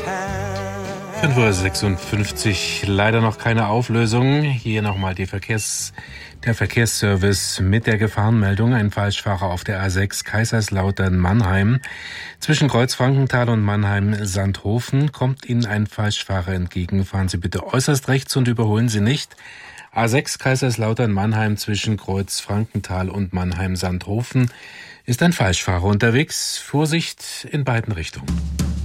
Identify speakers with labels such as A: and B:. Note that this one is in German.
A: 5:56 Uhr, leider noch keine Auflösung. Hier nochmal der Verkehrsservice mit der Gefahrenmeldung. Ein Falschfahrer auf der A6 Kaiserslautern-Mannheim. Zwischen Kreuzfrankenthal und Mannheim-Sandhofen kommt Ihnen ein Falschfahrer entgegen. Fahren Sie bitte äußerst rechts und überholen Sie nicht. A6 Kaiserslautern-Mannheim zwischen Kreuzfrankenthal und Mannheim-Sandhofen ist ein Falschfahrer unterwegs. Vorsicht in beiden Richtungen.